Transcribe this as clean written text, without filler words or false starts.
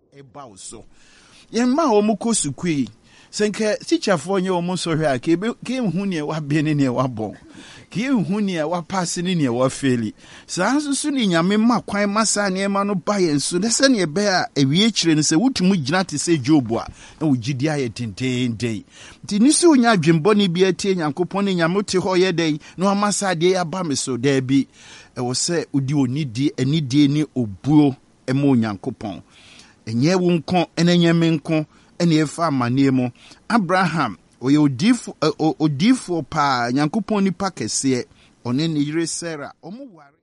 eba so yen ma o mu kosukui senke teacher for nye o mu so hwe a ke hu ne wa be ne wa bon ke hu ne wa pass ne wa faili saa so ni nyame ma kwan masa ne ma no ba yen so de se ne be a ewie kire ne se wutumu gina te se Job a na wogidi aye tentenden ti ni so nya adwembo ne bi atie Nyankopon ne nyame te ho ye den no masa de ya ba me so da bi e wo se odi onidi anidie ni obuo e mo Nyankopon enye wo nko enenye me nko ene efa amane mu Abraham oye odifo pa Nyankopon ni pa kese one ne yire Sarah omu ware